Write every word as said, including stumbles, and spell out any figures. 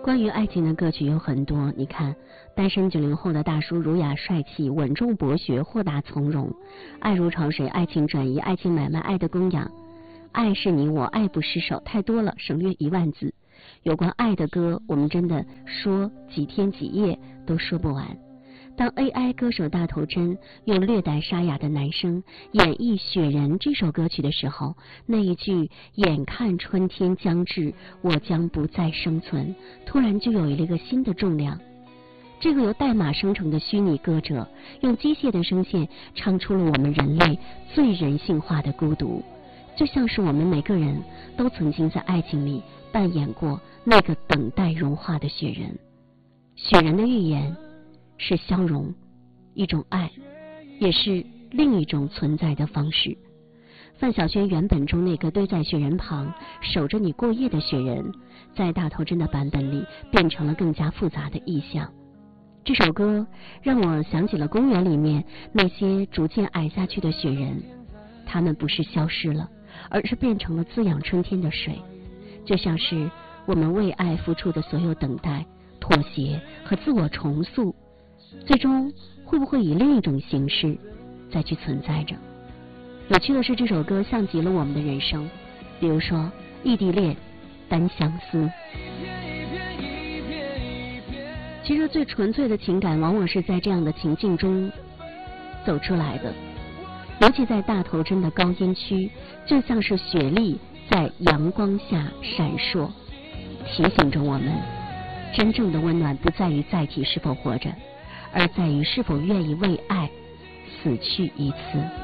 关于爱情的歌曲有很多，你看，单身九零后的大叔儒雅帅气，稳重博学，豁达从容，爱如潮水，爱情转移，爱情买卖，爱的供养，爱是你我，爱不释手，太多了，省略一万字。有关爱的歌，我们真的说几天几夜都说不完。当 A I 歌手大头针用略带沙哑的男声演绎《雪人》这首歌曲的时候，那一句眼看春天将至，我将不再生存，突然就有了一个新的重量。这个由代码生成的虚拟歌者，用机械的声线唱出了我们人类最人性化的孤独，就像是我们每个人都曾经在爱情里扮演过那个等待融化的雪人。雪人的预言是消融，一种爱，也是另一种存在的方式。范晓萱原本中那个堆在雪人旁守着你过夜的雪人，在大头针的版本里变成了更加复杂的意象。这首歌让我想起了公园里面那些逐渐矮下去的雪人，他们不是消失了，而是变成了滋养春天的水，就像是我们为爱付出的所有等待、妥协和自我重塑，最终会不会以另一种形式再去存在着。有趣的是，这首歌像极了我们的人生，比如说异地恋、单相思。其实最纯粹的情感往往是在这样的情境中走出来的，尤其在大头针的高音区，就像是雪粒在阳光下闪烁，提醒着我们，真正的温暖不在于载体是否活着，而在于是否愿意为爱死去一次。